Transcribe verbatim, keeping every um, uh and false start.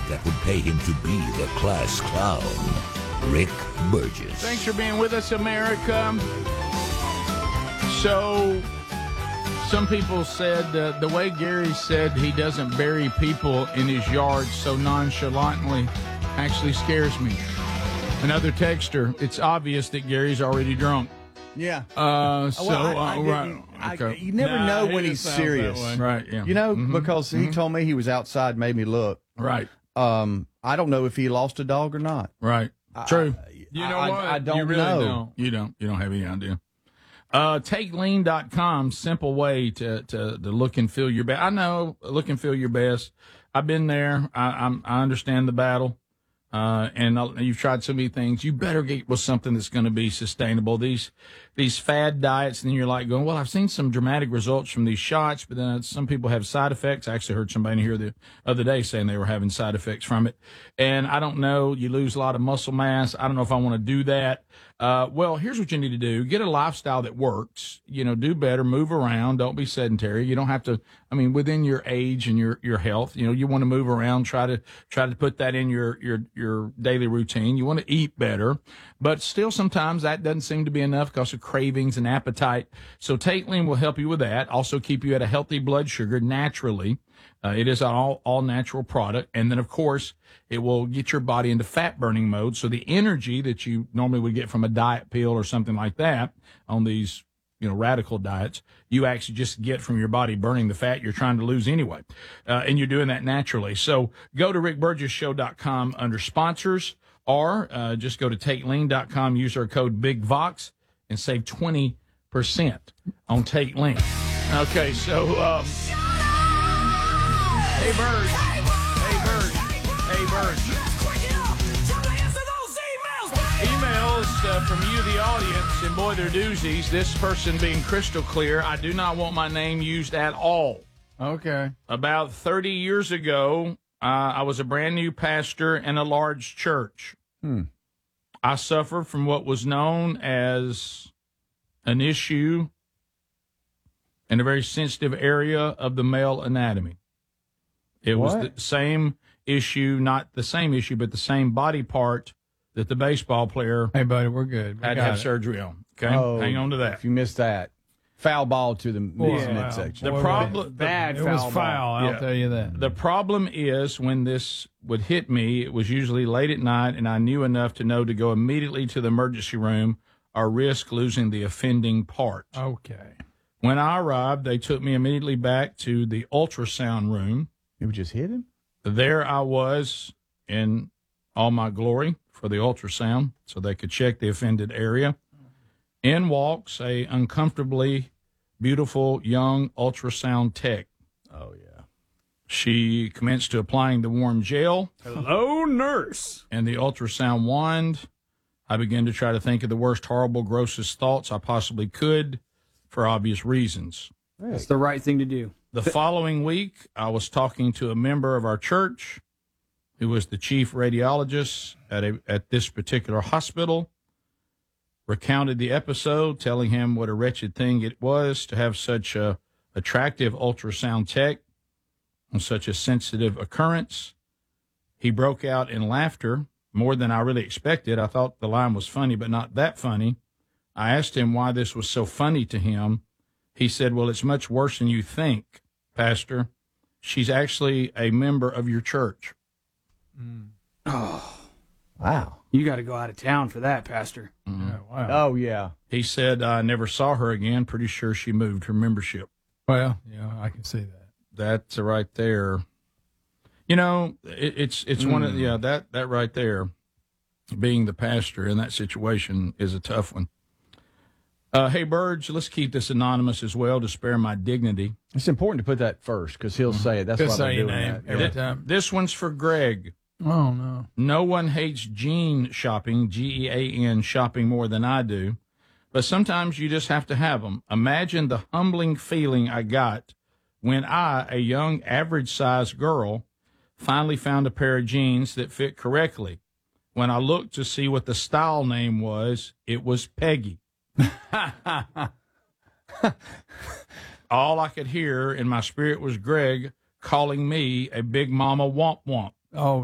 that would pay him to be the class clown, Rick Burgess. Thanks for being with us, America. So, some people said uh, the way Gary said he doesn't bury people in his yard so nonchalantly actually scares me. Another texter, it's obvious that Gary's already drunk. Yeah. Uh, so, well, I, I uh, right. I, Okay. you never Nah, know he when just he's sounds serious. that way. Right, yeah. You know, Mhm. because he Mhm. told me he was outside, made me look. Right. Um, I don't know if he lost a dog or not. Right. I- True. I- You know I- what? I don't you really know. Don't. You don't. You don't have any idea. Uh, take lean dot com, simple way to, to, to look and feel your best. I know, look and feel your best. I've been there. I, I'm, I understand the battle. Uh, and I'll- you've tried so many things. You better get with something that's going to be sustainable. These, these fad diets, and you're like going, well, I've seen some dramatic results from these shots, but then some people have side effects. I actually heard somebody here the other day saying they were having side effects from it. And I don't know, you lose a lot of muscle mass. I don't know if I want to do that. Uh, well, here's what you need to do. Get a lifestyle that works, you know, do better, move around. Don't be sedentary. You don't have to, I mean, within your age and your, your health, you know, you want to move around, try to, try to put that in your, your, your daily routine. You want to eat better, but still sometimes that doesn't seem to be enough because of cravings and appetite. So Take Lean will help you with that. Also keep you at a healthy blood sugar naturally. Uh, it is an all, all natural product. And then, of course, it will get your body into fat burning mode. So the energy that you normally would get from a diet pill or something like that on these, you know, radical diets, you actually just get from your body burning the fat you're trying to lose anyway. Uh, and you're doing that naturally. So go to rick burgess show dot com under sponsors, or uh, just go to take lean dot com, use our code BIGVOX, and save twenty percent on Take Lean. Okay, so, um, hey, Bird. Hey, Bird. Hey, Bird. Emails uh, from you, the audience, and boy, they're doozies. This person being crystal clear, I do not want my name used at all. Okay. About thirty years ago, uh, I was a brand new pastor in a large church. Hmm. I suffered from what was known as an issue in a very sensitive area of the male anatomy. It was What? the same issue, not the same issue, but the same body part that the baseball player Hey, buddy, we're good. We had to got have it. surgery on. Okay, Oh, hang on to that. If you missed that, foul ball to the Boy, mid- wow. midsection. The Boy, problem, bad It was foul foul, ball. I'll Yeah. tell you that. The problem is when this would hit me, it was usually late at night, and I knew enough to know to go immediately to the emergency room or risk losing the offending part. Okay. When I arrived, they took me immediately back to the ultrasound room. You just hit him? There I was in all my glory for the ultrasound so they could check the offended area. In walks a uncomfortably beautiful young ultrasound tech. Oh, yeah. She commenced to applying the warm gel Hello, nurse. and the ultrasound wand. I began to try to think of the worst, horrible, grossest thoughts I possibly could for obvious reasons. That's the right thing to do. The following week, I was talking to a member of our church who was the chief radiologist at a, at this particular hospital, recounted the episode, telling him what a wretched thing it was to have such a attractive ultrasound tech on such a sensitive occurrence. He broke out in laughter, more than I really expected. I thought the line was funny, but not that funny. I asked him why this was so funny to him. He said, well, it's much worse than you think, Pastor. She's actually a member of your church. Oh, Wow. you got to go out of town for that, Pastor. Yeah, wow. Oh, yeah. He said, I never saw her again. Pretty sure she moved her membership. Well, yeah, I can see that. That's right there. You know, it, it's it's one of yeah that that right there, being the pastor in that situation is a tough one. Uh, hey, Burge, let's keep this anonymous as well to spare my dignity. It's important to put that first because he'll say it. That's Just why say I'm your doing name that. every Yeah. time. This one's for Greg. Oh, no. No one hates jean shopping, G E A N, shopping more than I do. But sometimes you just have to have them. Imagine the humbling feeling I got when I, a young average-sized girl, finally found a pair of jeans that fit correctly. When I looked to see what the style name was, it was Peggy. All I could hear in my spirit was Greg calling me a big mama womp womp. Oh,